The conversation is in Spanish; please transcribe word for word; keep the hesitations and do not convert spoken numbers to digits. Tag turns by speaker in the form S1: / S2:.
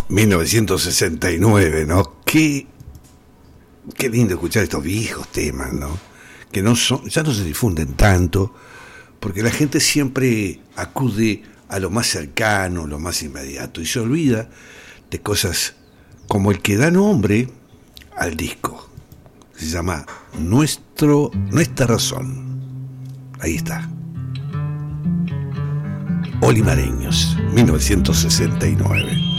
S1: mil novecientos sesenta y nueve, ¿no? Qué, qué lindo escuchar estos viejos temas, ¿no? Que no son, ya no se difunden tanto, porque la gente siempre acude a lo más cercano, lo más inmediato, y se olvida de cosas como el que da nombre al disco. Se llama Nuestro, Nuestra Razón. Ahí está. Olimareños, mil novecientos sesenta y nueve.